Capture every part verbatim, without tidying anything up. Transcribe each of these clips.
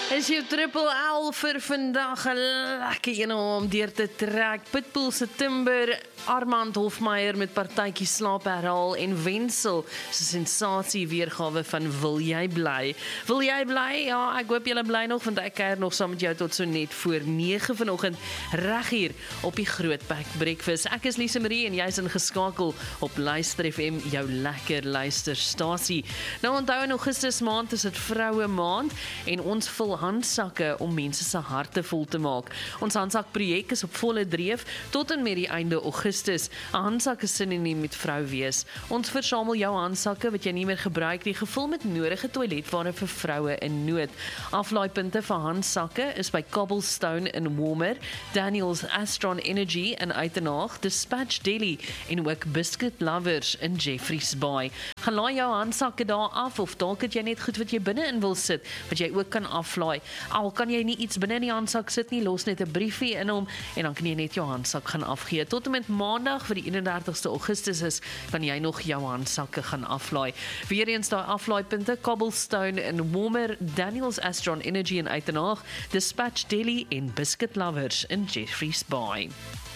Is jou triple L vir vandag 'n lekker een om deur te trek. Pitbull se Timber, Armand Hofmeyer met partytjie slaap herhaal en Wensel se sensasie weergawe van Wil jy bly? Wil jy bly? Ja, ek hoop julle bly nog want ek kuier nog saam met jou tot so net voor nege vanoggend reg hier op die Grootbek Breakfast. Ek is Lise Marie en jy's ingeskakel op Luister F M, jou lekker luisterstasie. Nou onthou in Augustus maand is dit vroue maand en ons vul handsakke om mense se harte vol te maak. Ons handsakprojek is op volle dreef tot en met die einde Augustus. 'n Handsak is sinoniem met vrou wees. Ons versamel jou handsakke wat jy nie meer gebruik nie, gevul met nodige toiletware vir vroue in nood. Aflaaipunte vir handsakke is by Cobblestone in Warmer, Daniels Astron Energy in Uitenhaag, Dispatch Deli en ook Biscuit Lovers in Jeffreys Bay. Gaan laai jou handsakke daar af of dalk het jy net goed wat jy binne in wil sit wat jy ook kan aflaai. Al kan jy nie iets binne in die handsak sit nie, los net 'n briefie in hom en dan kan jy net jou handsak gaan afgee. Tot en met maandag vir die eenendertigste Augustus is, kan jy nog jou handsakke gaan aflaai. Weer eens daai aflaaipunte, Cobblestone in Warmer, Daniels Astron Energy in Uitenhaag, Dispatch Deli en Biscuit Lovers in Jeffreys Bay.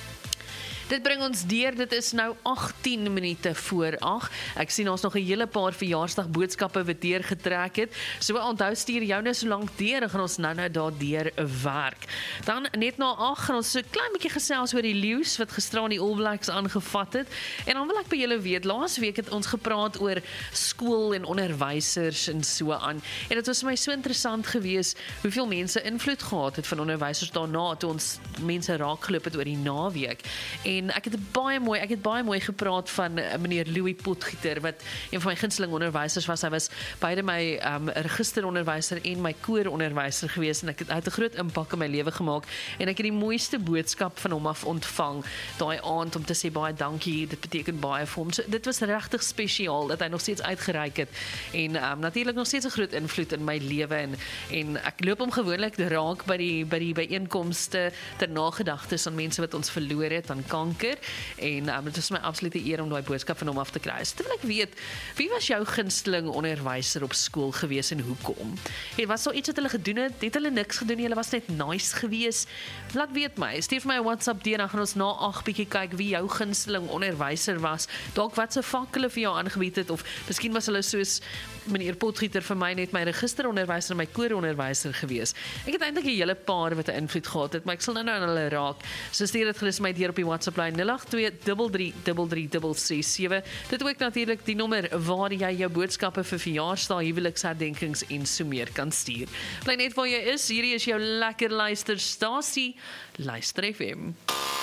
Dit bring ons deur, dit is nou agttien minute voor agt. Ek sien ons nog 'n hele paar verjaarsdag boodskappe wat deurgetrek het. So onthou stuur jou nou so lank deur en gaan ons nou nou daardeur werk. Dan net na agt gaan ons so klein bietjie gesels oor die leeu's wat gisteraan die All Blacks aangevat het. En dan wil ek by julle weet, laas week het ons gepraat oor skool en onderwysers en so aan. En dit was vir my so interessant geweest hoeveel mense invloed gehad het van onderwysers daarna toe ons mense raakgeloop het oor die naweek. En En ek het baie mooi, ek het baie mooi gepraat van uh, meneer Louis Potgieter wat een van my gunsteling onderwysers was. Hy was beide my um, registeronderwyser en my kooronderwyser gewees en ek het, hy het 'n groot impak in my lewe gemaak en ek het die mooiste boodskap van hom af ontvang daai aand om te sê baie dankie, dit beteken baie vir hom. So, dit was regtig spesiaal dat hy nog steeds uitgereik het en um, natuurlik nog steeds 'n groot invloed in my lewe en en ek loop hom gewoonlik raak by die by die byeenkomste ter nagedagtes aan mense wat ons verloor het aan kanker. En um, dit is my absolute eer om daai boodskap van hom af te kry. So wil ek weet, wie was jou gunsteling onderwyser op skool gewees en hoekom? Het was daar iets wat hulle gedoen het? Het hulle niks gedoen nie? Hulle was net nice gewees? Laat weet my. Stuur vir my 'n WhatsApp deur, dan gaan ons na agt bietjie kyk wie jou gunsteling onderwyser was. Dalk wat se vak hulle vir jou aangebied het of miskien was hulle soos meneer Potgieter vir my net my registeronderwyser en my kooronderwyser gewees. Ek het eintlik 'n hele paar wat 'n invloed gehad het, maar ek sal nou nou aan hulle raak. So stuur dit gerus my deur op die WhatsApp lyn nul agt twee drie drie drie drie drie ses sewe. Dit ook natuurlik die nommer waar jy jou boodskappe vir verjaarsdae, huweliksherdenkings en so meer kan stuur. Bly net waar jy is. Hierdie is jou lekker luisterstasie, Luister F M.